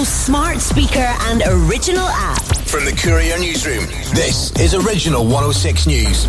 smart speaker and original app. From the Courier Newsroom, this is Original 106 News.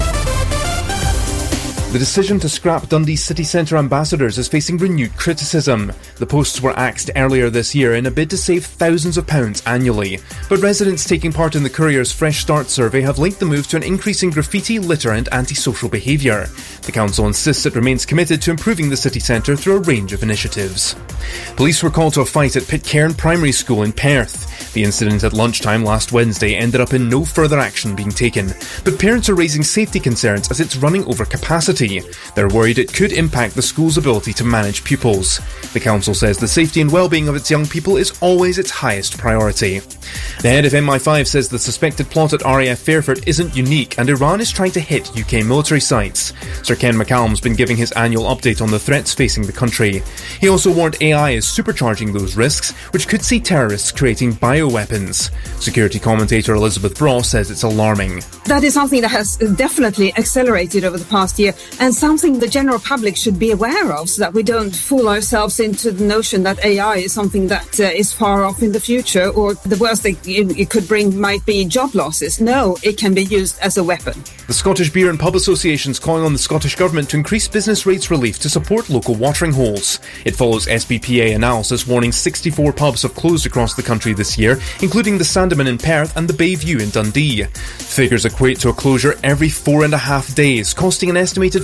The decision to scrap Dundee's city centre ambassadors is facing renewed criticism. The posts were axed earlier this year in a bid to save thousands of pounds annually. But residents taking part in the Courier's Fresh Start survey have linked the move to an increase in graffiti, litter and antisocial behaviour. The council insists it remains committed to improving the city centre through a range of initiatives. Police were called to a fight at Pitcairn Primary School in Perth. The incident at lunchtime last Wednesday ended up in no further action being taken, but parents are raising safety concerns as it's running over capacity. They're worried it could impact the school's ability to manage pupils. The council says the safety and well-being of its young people is always its highest priority. The head of MI5 says the suspected plot at RAF Fairford isn't unique and Iran is trying to hit UK military sites. Sir Ken McCallum's been giving his annual update on the threats facing the country. He also warned AI is supercharging those risks, which could see terrorists creating bioweapons. Security commentator Elizabeth Braw says it's alarming. That is something that has definitely accelerated over the past year and something the general public should be aware of so that we don't fool ourselves into the notion that AI is something that is far off in the future or the worst thing it could bring might be job losses. No, it can be used as a weapon. The Scottish Beer and Pub Association is calling on the Scottish Government to increase business rates relief to support local watering holes. It follows SBPA analysis warning 64 pubs have closed across the country this year, including the Sandeman in Perth and the Bayview in Dundee. Figures equate to a closure every 4.5 days, costing an estimated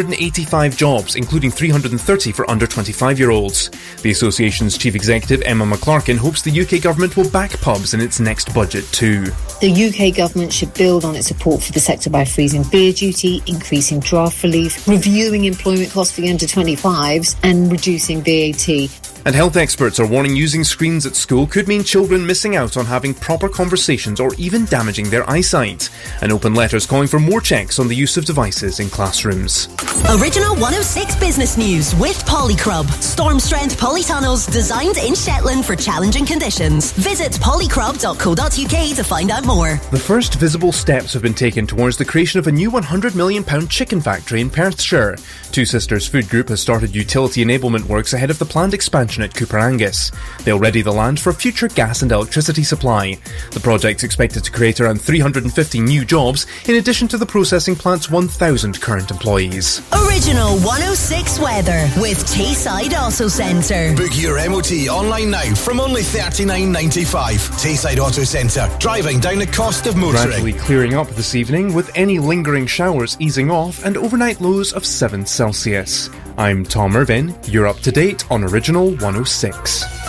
585 jobs, including 330 for under 25-year-olds. The association's chief executive, Emma McClarkin, hopes the UK government will back pubs in its next budget too. The UK government should build on its support for the sector by freezing beer duty, increasing draft relief, reviewing employment costs for the under-25s and reducing VAT. And health experts are warning using screens at school could mean children missing out on having proper conversations or even damaging their eyesight. An open letter is calling for more checks on the use of devices in classrooms. Original 106 Business News with Polycrub. Storm strength polytunnels designed in Shetland for challenging conditions. Visit polycrub.co.uk to find out more. The first visible steps have been taken towards the creation of a new £100 million chicken factory in Perthshire. Two Sisters Food Group has started utility enablement works ahead of the planned expansion at Cooper Angus. They'll ready the land for future gas and electricity supply. The project's expected to create around 350 new jobs, in addition to the processing plant's 1,000 current employees. Original 106 weather with Tayside Auto Centre. Book your MOT online now from only $39.95. Tayside Auto Centre, driving down the cost of motoring. Gradually clearing up this evening, with any lingering showers easing off and overnight lows of 7 Celsius. I'm Tom Irvin. You're up to date on Original 106.